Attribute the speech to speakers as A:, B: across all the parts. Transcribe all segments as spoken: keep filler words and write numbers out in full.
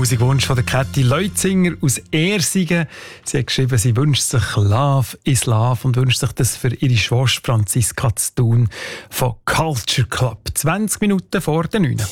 A: Musikwunsch von der Käthi Leutzinger aus Ersingen. Sie hat geschrieben, sie wünscht sich Love is Love und wünscht sich das für ihre Schwester Franziska zu tun von Culture Club. zwanzig Minuten vor der neun.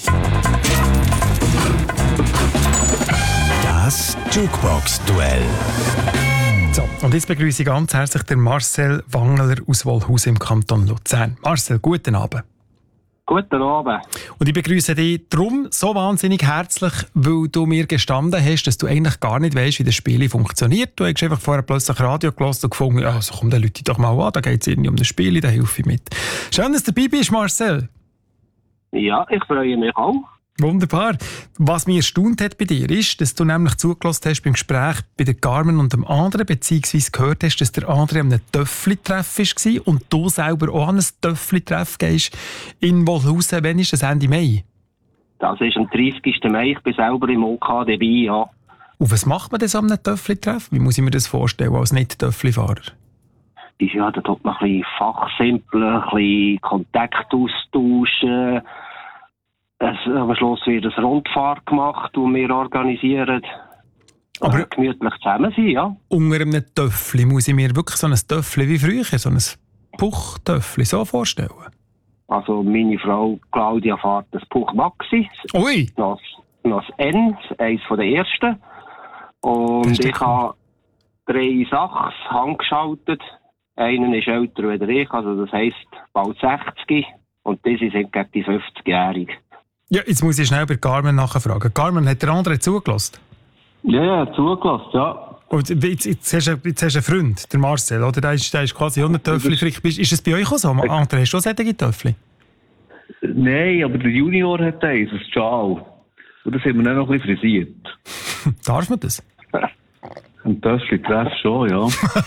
B: Das Jukebox-Duell.
A: So, und jetzt begrüße ich ganz herzlich den Marcel Wangler aus Wolhuus im Kanton Luzern. Marcel, guten Abend.
C: Guten Abend.
A: Und ich begrüße dich darum so wahnsinnig herzlich, weil du mir gestanden hast, dass du eigentlich gar nicht weißt, wie das Spiel funktioniert. Du hast einfach vorher plötzlich Radio gehört und gefunden, ja, also komm, dann rufe ich doch mal an, da geht es irgendwie um das Spiel, da helfe ich mit. Schön, dass du dabei bist, Marcel.
C: Ja, ich freue mich auch.
A: Wunderbar. Was mich erstaunt hat bei dir ist, dass du nämlich zugelassen hast beim Gespräch bei der Carmen und dem anderen, beziehungsweise gehört hast, dass der andere an einem Töffli-Treff war und du selber auch an einem Töffli-Treff gehst in Wolhusen. Wann ist das, Ende Mai?
C: Das ist am dreißigsten Mai. Ich bin selber im OK dabei, ja.
A: Und was macht man denn an einem Töffli-Treff? Wie muss ich mir das vorstellen als Nicht-Töffli-Fahrer?
C: Ja, da tut man ein bisschen fachsimpeln, ein bisschen Kontakt austauschen. Es, am Schluss wird eine Rundfahrt gemacht, die wir organisieren. Aber äh, gemütlich zusammen sein, ja.
A: Unter einem Töffli muss ich mir wirklich so ein Töffli wie früher, so ein Puchtöffli so vorstellen?
C: Also meine Frau Claudia fährt das Puch Maxi.
A: Ui!
C: Das, das N, eines der ersten. Und ich cool. habe drei Sachs handgeschaltet. Einen ist älter als ich, also das heisst bald sechzig. Und diese sind gegen die fünfzigjährige.
A: Ja, jetzt muss ich schnell bei Carmen nachfragen. Carmen, hat der andere zugelassen?
D: Ja, ja, zugelassen, ja.
A: Und jetzt, jetzt, hast du, jetzt hast du einen Freund, der Marcel, oder? Der ist, der ist quasi hundert Töffli. Ist, ist es bei euch auch so? Andere, hast du auch solche Töffli?
D: Nein, aber der Junior hat eins, das Ciao. Und das haben wir dann noch ein bisschen frisiert.
A: Darf man das?
D: Ein Töffli-Treff schon, ja.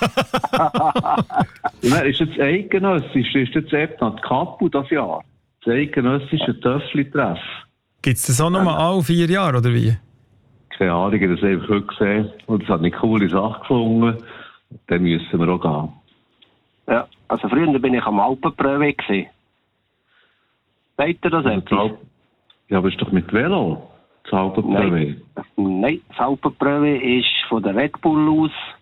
D: Nein, ist jetzt eidgenössisch, ist jetzt eben die Kapu das Jahr. Das eidgenössische Töffli-Treff.
A: Gibt es das auch noch mal alle vier Jahre, oder wie?
D: Keine Ahnung, ich habe das einfach heute gesehen. Und es hat eine coole Sache gefunden. Dann müssen wir auch gehen.
C: Ja, also früher bin ich am Alpenpröwe gewesen. Seht ihr das etwas?
D: Ja, aber ist doch mit Velo, das Alpenpröwe.
C: Nein, Nein, das Alpenpröwe ist von der Red Bull aus